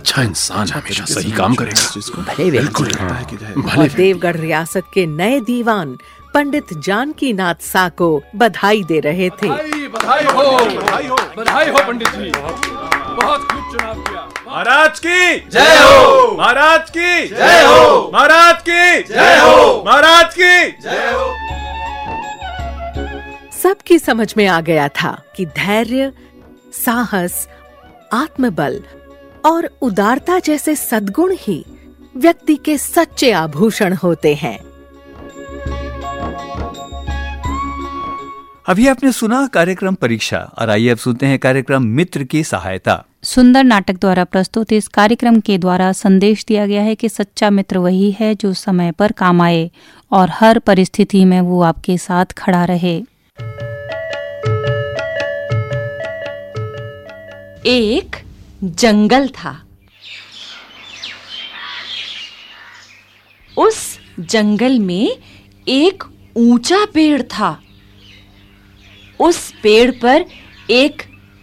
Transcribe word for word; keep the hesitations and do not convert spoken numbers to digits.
अच्छा इंसान हमेशा सही काम करेगा। भले बिल्कुल व्यक्ति। और देवगढ़ रियासत के नए दीवान पंडित जानकी नाथ सा को बधाई दे रहे थे। बधाई हो, बधाई हो, बधाई हो पंडित जी, बहुत खूब चुनाव किया। महाराज की जय हो, महाराज की जय हो, महाराज की जय हो, महाराज की जय हो। सबकी समझ में आ गया था कि धैर्य, साहस, आत्मबल और उदारता जैसे सद्गुण ही व्यक्ति के सच्चे आभूषण होते हैं। अभी आपने सुना कार्यक्रम परीक्षा, और आइए अब सुनते हैं कार्यक्रम मित्र की सहायता। सुंदर नाटक द्वारा प्रस्तुत इस कार्यक्रम के द्वारा संदेश दिया गया है कि सच्चा मित्र वही है जो समय पर काम आए और हर परिस्थिति में वो आपके साथ खड़ा रहे। एक जंगल था। उस जंगल में एक ऊंचा पेड़ था। उस पेड़ पर एक